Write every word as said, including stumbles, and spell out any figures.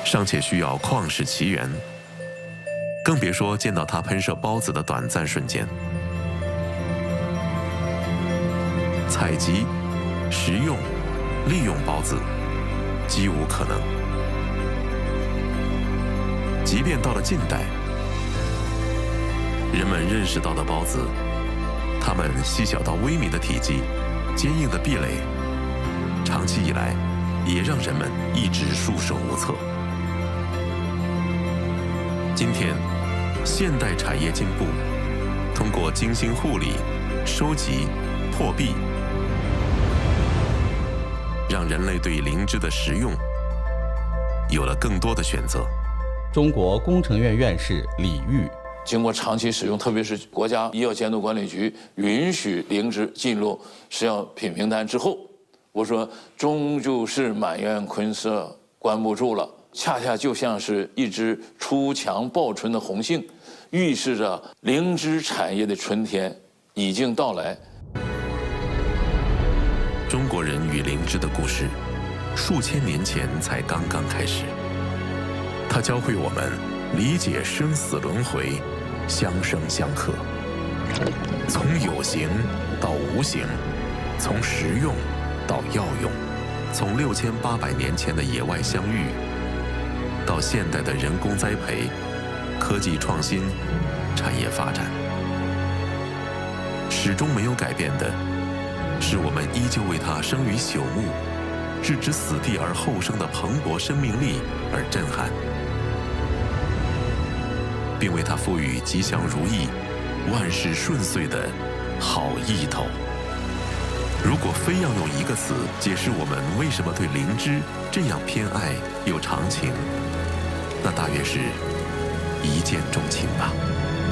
尚且需要旷世奇缘，更别说见到它喷射孢子的短暂瞬间。采集、食用、利用孢子，几无可能。即便到了近代，人们认识到的孢子，它们细小到微米的体积，坚硬的壁垒，长期以来也让人们一直束手无策。今天，现代产业进步，通过精心护理、收集、破壁，让人类对灵芝的食用有了更多的选择。 中国工程院院士李玉， 经过长期使用，特别是国家医药监督管理局允许灵芝进入食药品名单之后，我说终究是满园春色关不住了，恰恰就像是一只出墙报春的红杏，预示着灵芝产业的春天已经到来。 中国人与灵芝的故事，数千年前才刚刚开始。它教会我们理解生死轮回，相生相克，从有形到无形，从实用到药用，从六千八百年前的野外相遇，到现代的人工栽培、科技创新、产业发展，始终没有改变的，是我们依旧为它生于朽木、置之死地而后生的蓬勃生命力而震撼，并为它赋予吉祥如意、万事顺遂的好意头。如果非要用一个词解释我们为什么对灵芝这样偏爱又长情，那大约是一见钟情吧。